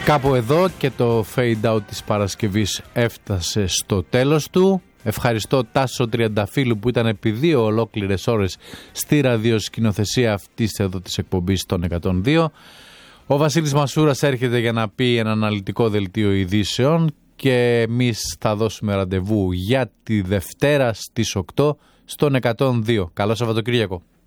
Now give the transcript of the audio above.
Κάπου εδώ και το fade out της Παρασκευής έφτασε στο τέλος του. Ευχαριστώ Τάσο Τριανταφύλου που ήταν επί 2 ολόκληρες ώρες στη ραδιοσκηνοθεσία αυτής εδώ της εκπομπής των 102. Ο Βασίλης Μασούρας έρχεται για να πει ένα αναλυτικό δελτίο ειδήσεων και εμείς θα δώσουμε ραντεβού για τη Δευτέρα στις 8 στον 102. Καλό Σαββατοκύριακο.